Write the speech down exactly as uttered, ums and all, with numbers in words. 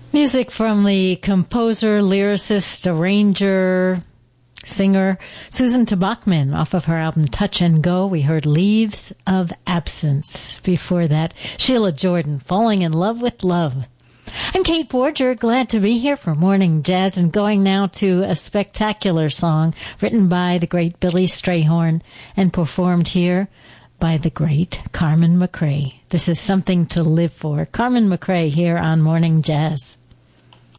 Music from the composer, lyricist, arranger, singer Susan Bachman off of her album Touch and Go. We heard Leaves of Absence. Before that, Sheila Jordan, Falling in Love with Love. I'm Kate Borger, glad to be here for Morning Jazz, and going now to a spectacular song written by the great Billy Strayhorn and performed here by the great Carmen McRae. This is Something to Live For. Carmen McRae here on Morning Jazz.